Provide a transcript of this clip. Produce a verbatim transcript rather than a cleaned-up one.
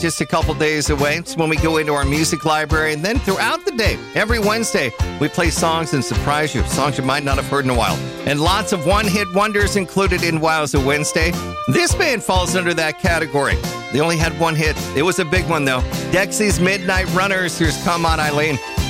just a couple days away. It's when we go into our music library. And then throughout the day, every Wednesday, we play songs and surprise you. Songs you might not have heard in a while. And lots of one-hit wonders included in Wowza Wednesday. This band falls under that category. They only had one hit. It was a big one, though. Dexy's Midnight Runners. Here's Come On, Eileen.